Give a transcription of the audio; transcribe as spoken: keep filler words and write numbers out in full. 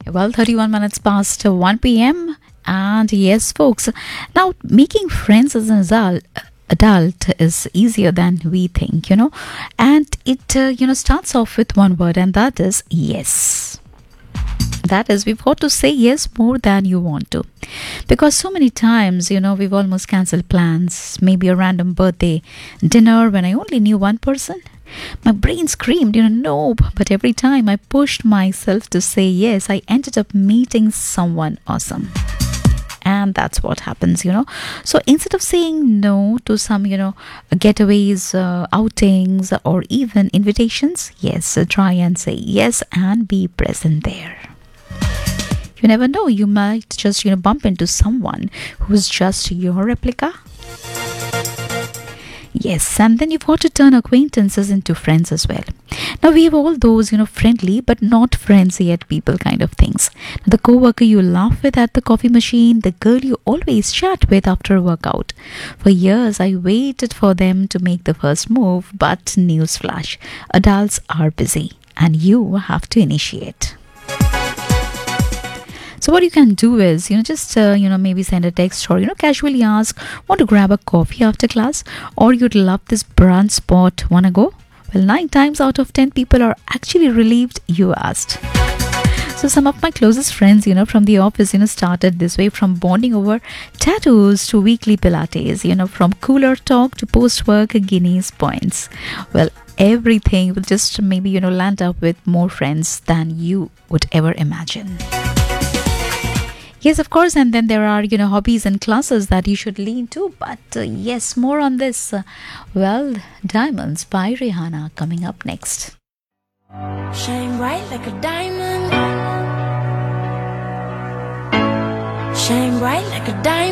Well, thirty-one minutes past one p m. And yes, folks, now making friends as an adult, adult is easier than we think, you know. And it, uh, you know, starts off with one word, and that is yes. That is, we've got to say yes more than you want to. Because so many times, you know, we've almost cancelled plans, maybe a random birthday dinner when I only knew one person. My brain screamed, you know, no, but every time I pushed myself to say yes, I ended up meeting someone awesome. And that's what happens, you know. So instead of saying no to some, you know, getaways, uh, outings, or even invitations, yes, uh, try and say yes and be present there. You never know, you might just, you know, bump into someone who's just your replica. Yes, and then you've got to turn acquaintances into friends as well. Now we have all those, you know, friendly but not friends yet people kind of things. The co-worker you laugh with at the coffee machine, the girl you always chat with after a workout. For years I waited for them to make the first move, but newsflash, adults are busy and you have to initiate. So what you can do is, you know, just, uh, you know, maybe send a text or, you know, casually ask, want to grab a coffee after class? Or you'd love this brunch spot, wanna go? Well, nine times out of ten people are actually relieved you asked. So some of my closest friends, you know, from the office, you know, started this way, from bonding over tattoos to weekly Pilates, you know, from cooler talk to post-work Guinness points. Well, everything will just maybe, you know, land up with more friends than you would ever imagine. Yes, of course, and then there are, you know, hobbies and classes that you should lean to. But uh, yes, more on this. Uh, well, Diamonds by Rihanna coming up next. Shine bright like a diamond. Shine bright like a diamond.